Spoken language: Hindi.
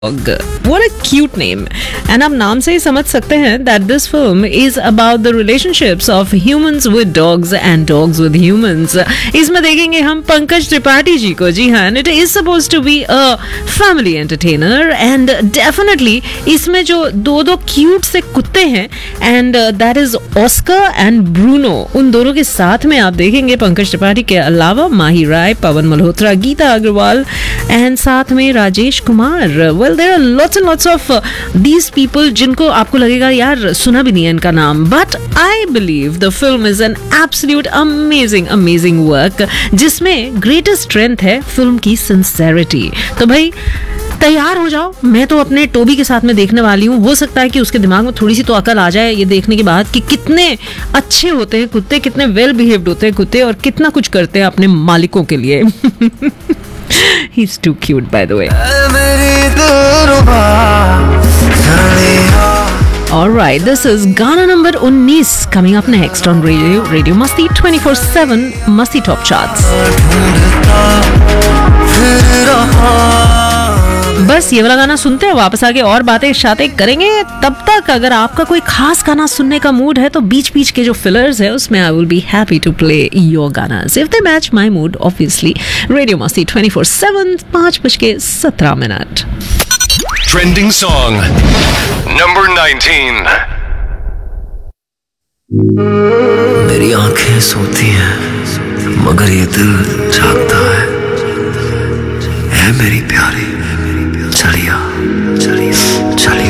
What a cute name. And आप नाम से ही समझ सकते हैं that this film is about the relationships of humans with dogs and dogs with humans. इसमें देखेंगे हम पंकज त्रिपाठी जी को. जी हाँ, and it is supposed to be a family entertainer and definitely इसमें जो दो क्यूट से कुत्ते हैं and that is Oscar and Bruno. उन दोनों के साथ में आप देखेंगे पंकज त्रिपाठी के अलावा माही राय, पवन मल्होत्रा, गीता अग्रवाल and साथ में Rajesh Kumar. Well, there are lots and lots of these people जिनको आपको लगेगा यार सुना भी नहीं है इनका नाम, but I believe the film is an absolute amazing work जिसमें greatest strength है फिल्म की sincerity. तो भाई तैयार हो जाओ, मैं तो अपने टोबी के साथ में देखने वाली हूँ. हो सकता है कि उसके दिमाग में थोड़ी सी तो अकल आ जाए ये देखने के बाद कि कितने अच्छे होते हैं कुत्ते, कितने वेल बिहेव्ड होते हैं कुत्ते और कितना कुछ करते हैं अपने मालिकों के लिए. He's too cute, by the way. Alright, this is Gana number 19 coming up next on Radio Masti 24/7 Masti Top Charts. बस ये वाला गाना सुनते हैं, वापस आके और बातें शातें करेंगे. तब तक अगर आपका कोई खास गाना सुनने का मूड है तो बीच बीच के जो फिलर्स है उसमें I will be happy to play your गानास if they match my mood obviously. Radio मस्ती 24/7 5:17. Trending song number 19. मेरी आंखें सोती हैं मगर ये दिल जागता है मेरी प्यारी चलिया चलिया चलिया.